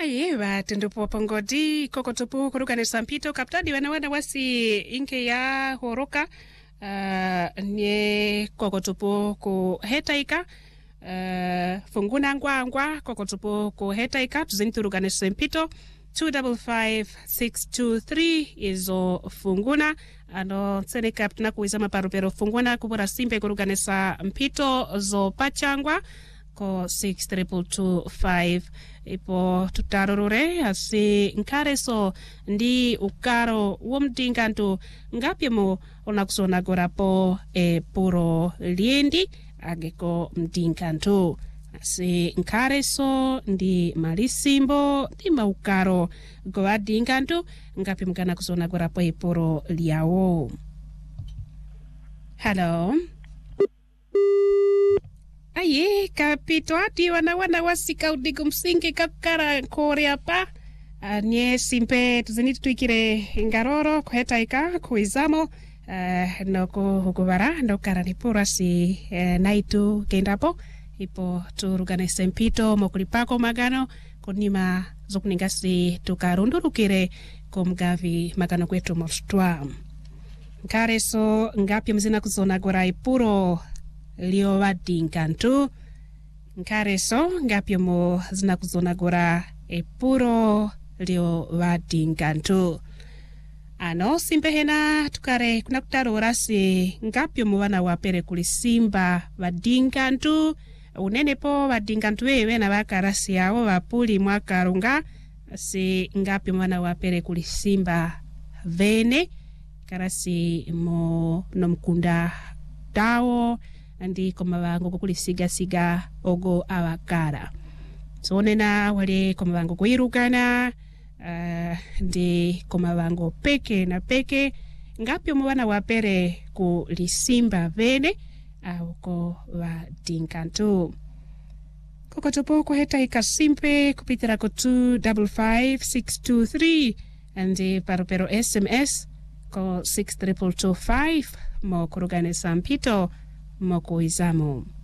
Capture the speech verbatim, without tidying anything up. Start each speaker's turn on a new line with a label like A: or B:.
A: Aye ba tendupo pongodi kokotupu kuruka ne sampito kaptadi wana wana wasi inke ya horoka uh, nye kokotupu ku hetaika uh, funguna ngwa ngwa kokotupu ku hetaika tuzinturuka ne sampito two five five six two three izo funguna ano tsene kaptana kuiza maparupero funguna kubura simpe kuruka ne sa mpito zo pachangwa ko six triple two five ipo tutarurure asi nkareso ndi ukaro womdingantu ngapyemo onakusona gorapo e puro liendi ageko mdingantu asi nkareso ndi malisimbo ndi maukaro goadingantu ngapyemo kana kusona gorapo e puro liawo. Hello. Aye, kapito ati wana wana wasika udigu msingi kakara korea pa. Uh, nye simpe tuziniti tuikire ngaroro kuhetaika kuizamo. Uh, noko hukubara, nokara nipura si uh, naitu kendapo. Ipo turugane sempito mokulipako magano. Kunima zokuningasi tukarundurukire kumgavi magano kwetu mostwa. Nkareso ngapya mzina kuzona gora ipuro lio wadingantu nkareso ngapyo mo zina kuzona gora epuro lio wadingantu ano simpe hena tukare kuna kutarora si ngapyo mo wana wapere kulisimba wadingantu unene po wadingantu wewe na wakarasi yao wapuli mwakarunga si ngapyo mo wana wapere kulisimba vene karasi mo nomkunda dawo andi komabango kukulisiga siga ogo awakara so nena wale komabango kuirukana uh, ndi komabango peke na peke ngapyo mwana wapere kulisimba vene au ko wa dinkantu kokotopo kuheta ikasimpe kupitira ko two five five six two three andi parupero S M S ko six triple two five mo kurugane sampito moko izamo.